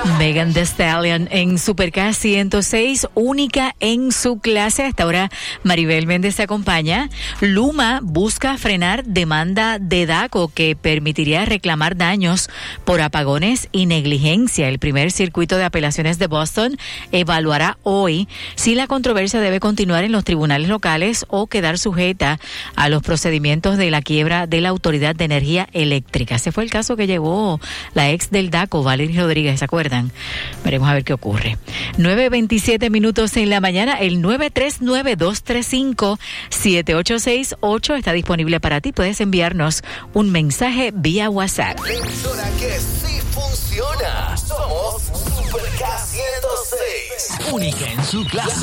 Megan Thee Stallion en Supercast 106, única en su clase. Hasta ahora Maribel Méndez se acompaña. Luma busca frenar demanda de DACO que permitiría reclamar daños por apagones y negligencia. El primer circuito de apelaciones de Boston evaluará hoy si la controversia debe continuar en los tribunales locales o quedar sujeta a los procedimientos de la quiebra de la Autoridad de Energía Eléctrica. Ese fue el caso que llevó la ex del DACO, Valeria Rodríguez, ¿se acuerdan? Veremos a ver qué ocurre. 9:27 minutos en la mañana. El 939-235-7868 está disponible para ti. Puedes enviarnos un mensaje vía WhatsApp. La emisora que sí funciona. Somos Supercast 106. Única en su clase.